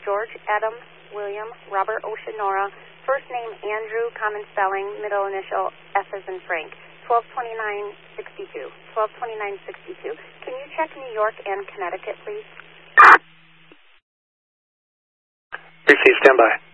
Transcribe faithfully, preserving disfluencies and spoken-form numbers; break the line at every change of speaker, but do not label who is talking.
George Adam William Robert Oceanora, first name Andrew, common spelling, middle initial F as in Frank, twelve twenty-nine sixty-two. twelve twenty-nine sixty-two. Can you check New York and Connecticut, please?
Receive, stand by.